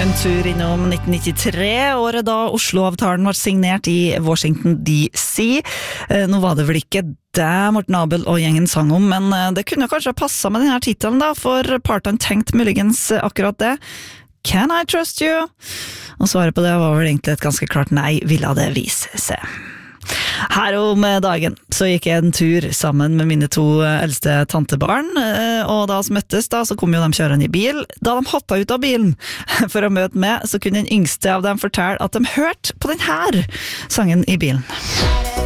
En tur innom 1993, året da Oslo-avtalen var signert i Washington DC. Nå var det vel ikke det Morten Abel og gjengen sang om, men det kunne kanskje passet med denne titelen da, for partene tenkte muligens akkurat det. Can I trust you? Og svaret på det var vel egentlig et ganske klart nei, ville det vise seg. Her om dagen så gikk jeg en tur sammen med mine 2 eldste tantebarn, og da vi møttes da, så kom jo de kjørende i bil. Da de hoppet ut av bilen for å møte meg, så kunne den yngste av dem fortelle at de hørte på denne sangen i bilen.